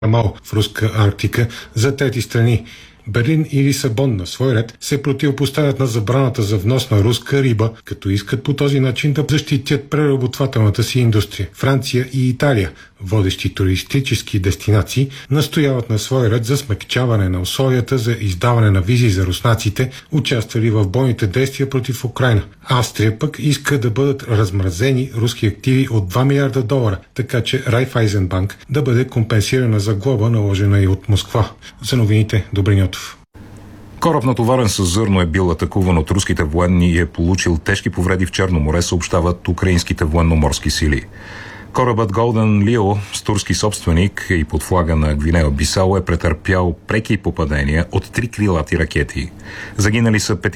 Ямал в руска Арктика за трети страни. Берлин и Лисабон на свой ред се противопоставят на забраната за внос на руска риба, като искат по този начин да защитят преработвателната си индустрия. Франция и Италия, водещи туристически дестинации, настояват на свой ред за смекчаване на условията за издаване на визи за руснаците, участвали в бойните действия против Украйна. Австрия пък иска да бъдат размразени руски активи от $2 милиарда, така че Райфайзенбанк да бъде компенсирана за глоба, наложена и от Москва. За новините, Добрин Йотов. Кораб, натоварен с зърно, е бил атакуван от руските военни и е получил тежки повреди в Черно море, съобщават украинските военноморски сили. Корабът Golden Leo с турски собственик и под флага на Гвинея Бисао е претърпял преки попадения от 3 крилати ракети. Загинали са